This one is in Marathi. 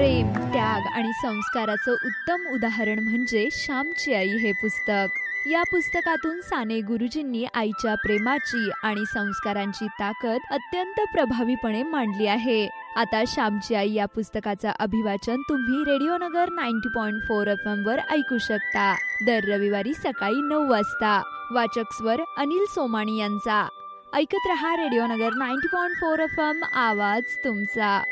प्रेम, त्याग आणि संस्काराचं उत्तम उदाहरण म्हणजे श्यामची आई हे पुस्तक. या पुस्तकातून साने गुरुजींनी आईच्या प्रेमाची आणि संस्कारांची ताकद अत्यंत प्रभावीपणे मांडली आहे. आता श्यामची आई या पुस्तकाचं अभिवाचन तुम्ही रेडिओ नगर 90.4 FM वर ऐकू शकता. दर रविवारी सकाळी 9 वाजता. वाचक स्वर अनिल सोमाणी यांचा. ऐकत रहा रेडिओ नगर 90.4 FM, आवाज तुमचा.